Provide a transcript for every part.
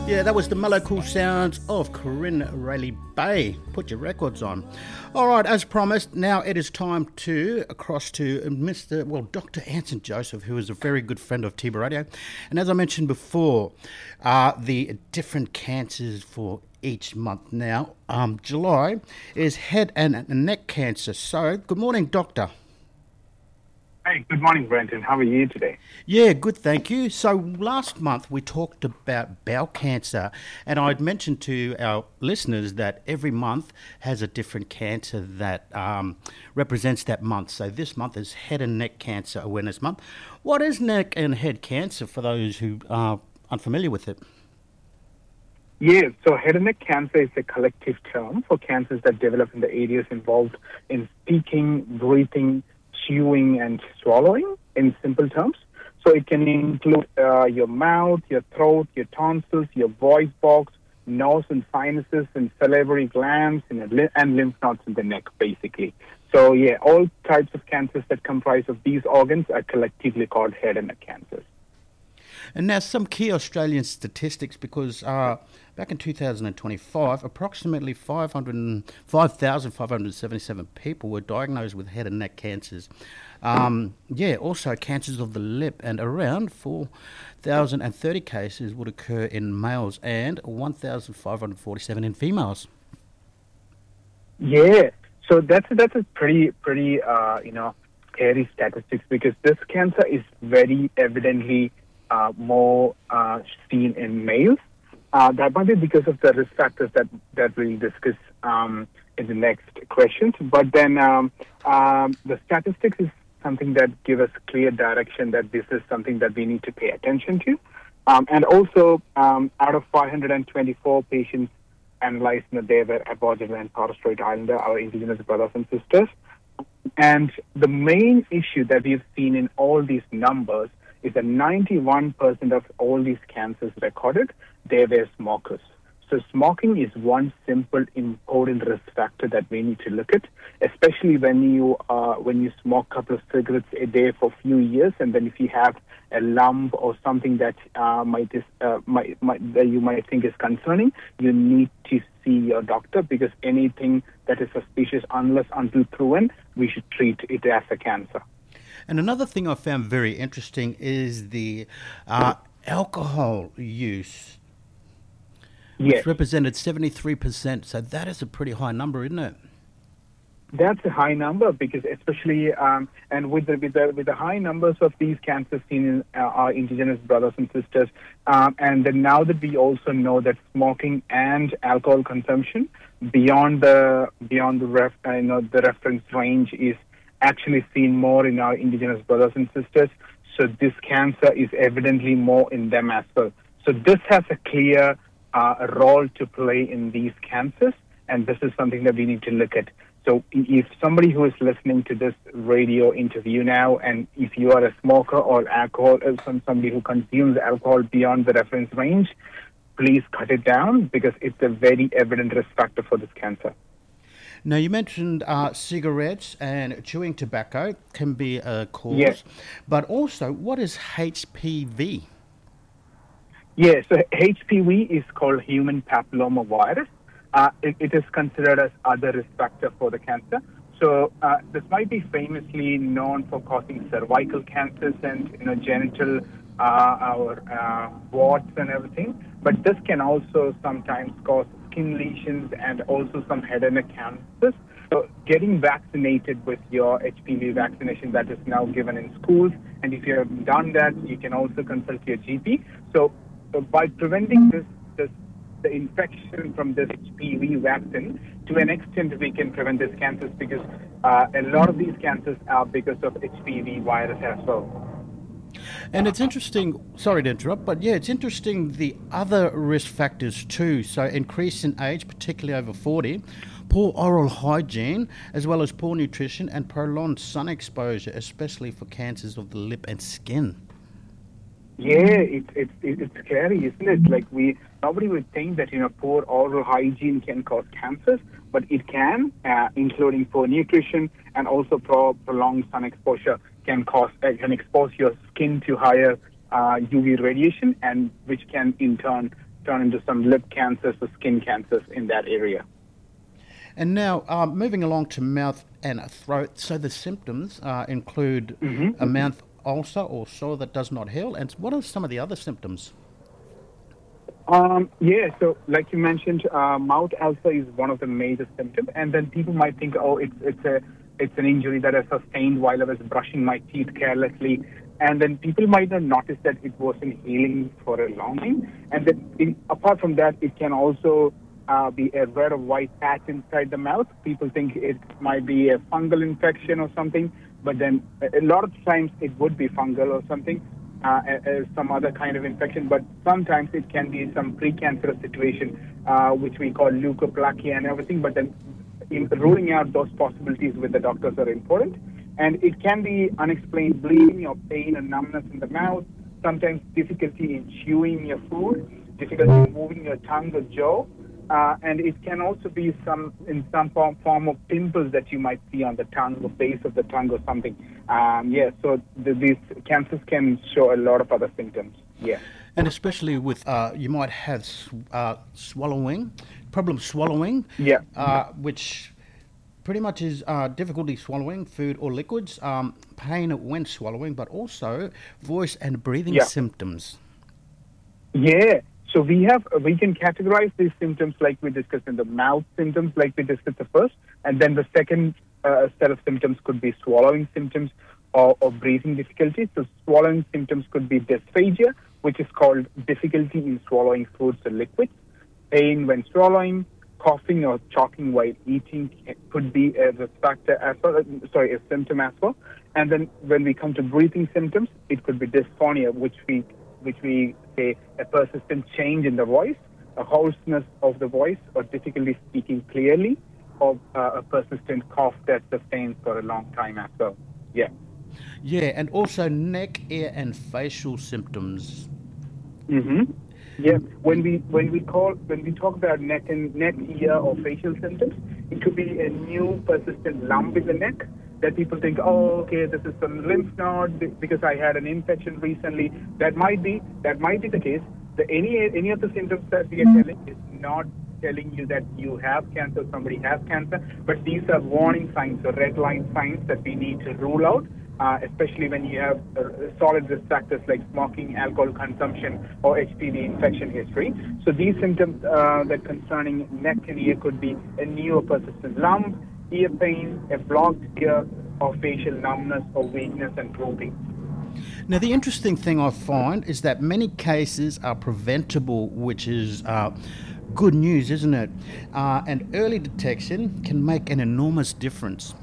Yeah, that was the mellow cool sounds of Corinne Rayleigh Bay. Put your records on. All right, as promised, now it is time to across to Dr. Anson Joseph, who is a very good friend of Tiba Radio. And as I mentioned before, the different cancers for each month now. July is head and neck cancer. So, good morning, Doctor. Hey, good morning, Brenton. How are you today? Yeah, good, thank you. So last month we talked about bowel cancer, and I'd mentioned to our listeners that every month has a different cancer that represents that month. So this month is Head and Neck Cancer Awareness Month. What is neck and head cancer for those who are unfamiliar with it? Yeah, so head and neck cancer is a collective term for cancers that develop in the areas involved in speaking, breathing, chewing and swallowing in simple terms. So it can include your mouth, your throat, your tonsils, your voice box, nose and sinuses, and salivary glands, and lymph nodes in the neck, basically. So yeah, all types of cancers that comprise of these organs are collectively called head and neck cancers. And now some key Australian statistics, because back in 2025, approximately 5,577 people were diagnosed with head and neck cancers. Also cancers of the lip, and around 4,030 cases would occur in males and 1,547 in females. Yeah, so that's a pretty scary statistics, because this cancer is very evidently more seen in males. That might be because of the risk factors that we'll discuss in the next questions. But then the statistics is something that give us clear direction that this is something that we need to pay attention to. And also, out of 524 patients analyzed, they were Aboriginal and Torres Strait Islander, our Indigenous brothers and sisters. And the main issue that we've seen in all these numbers is that 91% of all these cancers recorded, they were smokers. So smoking is one simple important risk factor that we need to look at, especially when you smoke a couple of cigarettes a day for a few years, and then if you have a lump or something that you might think is concerning, you need to see your doctor, because anything that is suspicious, unless until proven, we should treat it as a cancer. And another thing I found very interesting is the alcohol use, which represented 73%. So that is a pretty high number, isn't it? That's a high number, because especially and with the high numbers of these cancers seen in our Indigenous brothers and sisters, and then now that we also know that smoking and alcohol consumption beyond the reference range is actually seen more in our Indigenous brothers and sisters. So this cancer is evidently more in them as well. So this has a clear role to play in these cancers, and this is something that we need to look at. So if somebody who is listening to this radio interview now, and if you are a smoker or somebody who consumes alcohol beyond the reference range, please cut it down, because it's a very evident risk factor for this cancer. Now, you mentioned cigarettes and chewing tobacco can be a cause, but also, what is HPV? Yeah, so HPV is called human papilloma virus. It is considered as other risk factor for the cancer. So this might be famously known for causing cervical cancers and genital warts and everything. But this can also sometimes cause skin lesions and also some head and neck cancers. So getting vaccinated with your HPV vaccination that is now given in schools, and if you have done that, you can also consult your GP. So by preventing the infection from this HPV vaccine, to an extent we can prevent these cancers, because a lot of these cancers are because of HPV virus as well. And it's interesting, sorry to interrupt, but yeah, it's interesting the other risk factors too. So increase in age, particularly over 40, poor oral hygiene, as well as poor nutrition and prolonged sun exposure, especially for cancers of the lip and skin. Yeah, it's scary, isn't it? Like nobody would think that poor oral hygiene can cause cancers, but it can, including poor nutrition and also prolonged sun exposure can expose your skin to higher UV radiation, and which can in turn turn into some lip cancers or skin cancers in that area. And now, moving along to mouth and throat. So the symptoms include a mouth ulcer or sore that does not heal. And what are some of the other symptoms? So like you mentioned, mouth ulcer is one of the major symptoms, and then people might think, oh, it's an injury that I sustained while I was brushing my teeth carelessly, and then people might not notice that it wasn't healing for a long time. And then apart from that, it can also be a red or white patch inside the mouth. People think it might be a fungal infection or something, but then a lot of times it would be fungal or something. Some other kind of infection, but sometimes it can be some precancerous situation, which we call leukoplakia and everything. But then ruling out those possibilities with the doctors are important. And it can be unexplained bleeding or pain and numbness in the mouth, sometimes difficulty in chewing your food, difficulty in moving your tongue or jaw. And it can also be some form of pimples that you might see on the tongue or base of the tongue or something. So these cancers can show a lot of other symptoms. Yeah. And especially with, you might have problem swallowing, which pretty much is difficulty swallowing food or liquids, pain when swallowing, but also voice and breathing symptoms. Yeah. So we can categorize these symptoms like we discussed in the mouth symptoms, like we discussed the first, and then the second set of symptoms could be swallowing symptoms or breathing difficulties. So swallowing symptoms could be dysphagia, which is called difficulty in swallowing foods or liquids, pain when swallowing, coughing or choking while eating could be a risk factor as well, a symptom as well. And then when we come to breathing symptoms, it could be dysphonia, which we say a persistent change in the voice, a hoarseness of the voice, or difficulty speaking clearly, or a persistent cough that sustains for a long time as well. Yeah. Yeah, and also neck, ear, and facial symptoms. Mm-hmm. Yeah. When we talk about neck, ear, or facial symptoms, it could be a new persistent lump in the neck that people think, oh, okay, this is some lymph node because I had an infection recently. That might be the case. Any of the symptoms that we are telling is not telling you that you have cancer, somebody has cancer, but these are warning signs or red line signs that we need to rule out, especially when you have solid risk factors like smoking, alcohol consumption, or HPV infection history. So these symptoms that concerning neck and ear could be a new or persistent lump, ear pain, a blocked ear, or facial numbness or weakness and drooping. Now, the interesting thing I find is that many cases are preventable, which is good news, isn't it? And early detection can make an enormous difference.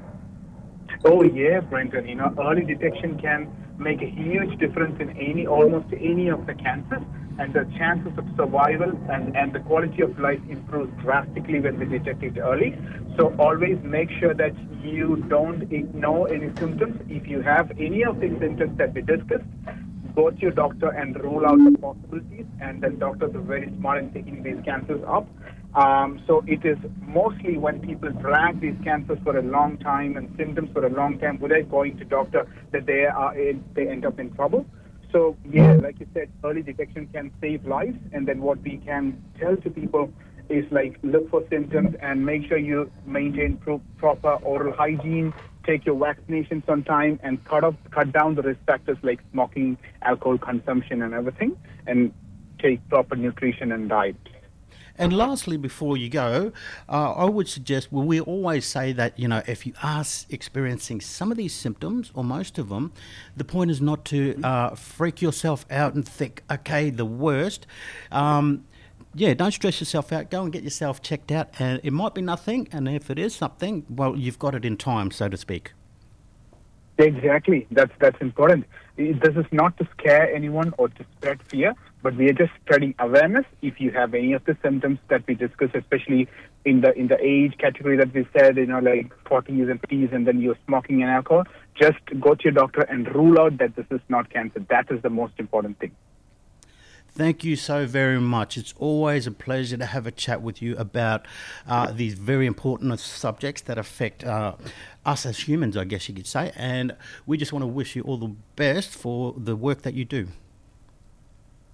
Oh yeah, Brenton. Early detection can make a huge difference in almost any of the cancers, and the chances of survival and the quality of life improves drastically when we detect it early. So always make sure that you don't ignore any symptoms. If you have any of these symptoms that we discussed, go to your doctor and rule out the possibilities, and then doctors are very smart in taking these cancers up. So it is mostly when people drag these cancers for a long time and symptoms for a long time without going to doctor that they end up in trouble. So yeah, like you said, early detection can save lives, and then what we can tell to people is like look for symptoms and make sure you maintain proper oral hygiene, take your vaccinations on time, and cut down the risk factors like smoking, alcohol consumption, and everything, and take proper nutrition and diet. And lastly, before you go, I would suggest, we always say that, if you are experiencing some of these symptoms, or most of them, the point is not to freak yourself out and think, okay, the worst. Don't stress yourself out. Go and get yourself checked out. And it might be nothing, and if it is something, well, you've got it in time, so to speak. Exactly. That's important. This is not to scare anyone or to spread fear, but we are just spreading awareness. If you have any of the symptoms that we discussed, especially in the age category that we said, like 40s and 50s, and then you're smoking and alcohol, just go to your doctor and rule out that this is not cancer. That is the most important thing. Thank you so very much. It's always a pleasure to have a chat with you about these very important subjects that affect us as humans, I guess you could say. And we just want to wish you all the best for the work that you do.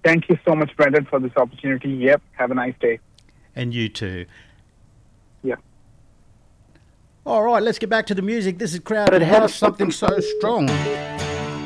Thank you so much, Brendan, for this opportunity. Yep. Have a nice day. And you too. Yeah. All right, let's get back to the music. This is Crowded House, Something So Strong.